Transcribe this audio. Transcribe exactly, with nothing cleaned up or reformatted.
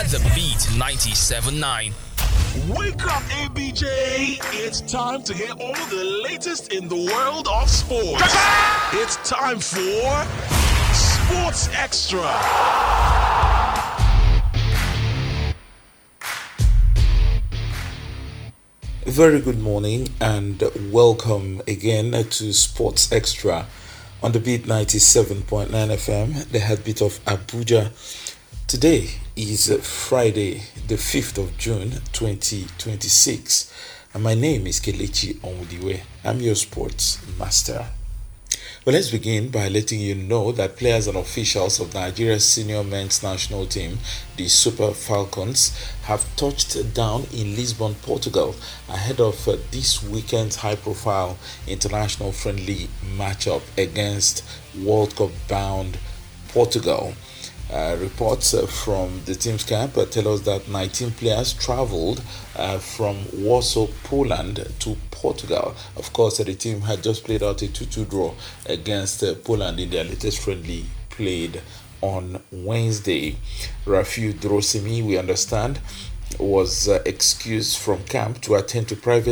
The Beat ninety-seven point nine. Wake up, A B J! It's time to get all the latest in the world of sports. It's time for Sports Extra. Very good morning and welcome again to Sports Extra on the Beat ninety-seven point nine F M, the heartbeat of Abuja. Today is Friday, the fifth of June, twenty twenty-six, and my name is Kelechi Onwudiwe. I'm your sports master. Well, let's begin by letting you know that players and officials of Nigeria's senior men's national team, the Super Falcons, have touched down in Lisbon, Portugal, ahead of uh, this weekend's high-profile international friendly matchup against World Cup-bound Portugal. Uh, reports uh, from the team's camp uh, tell us that nineteen players traveled uh, from Warsaw, Poland to Portugal. Of course, uh, the team had just played out a two two draw against uh, Poland in their latest friendly played on Wednesday. Rafiu Drosimi, we understand, was uh, excused from camp to attend to private